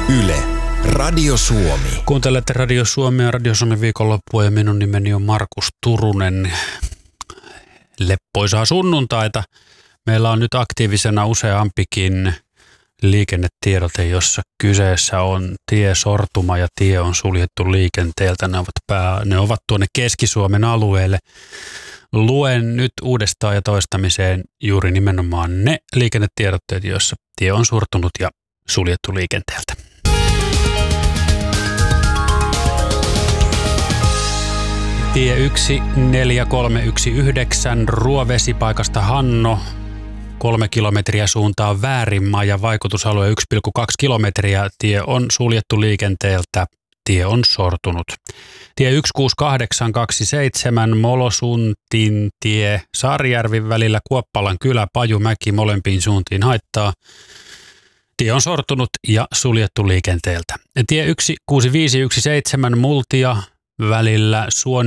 Yle, Radio Suomi. Kuuntelette Radio Suomea, Radio Suomen viikonloppua ja minun nimeni on Markus Turunen. Leppoisaa sunnuntaita. Meillä on nyt aktiivisena useampikin liikennetiedote, jossa kyseessä on tiesortuma ja tie on suljettu liikenteeltä. Ne ovat tuonne Keski-Suomen alueelle. Luen nyt uudestaan ja toistamiseen juuri nimenomaan ne liikennetiedotteet, joissa tie on sortunut ja suljettu liikenteeltä. Tie 14319 Ruovesi-paikasta Hanno 3 kilometriä suuntaan väärinmaa ja vaikutusalue 1,2 kilometriä. Tie on suljettu liikenteeltä. Tie on sortunut. Tie 16827 Molosuntin tie Saarijärvi välillä Kuoppalan kylä Pajumäki molempiin suuntiin haittaa. Tie on sortunut ja suljettu liikenteeltä. Tie 16517 Multia välillä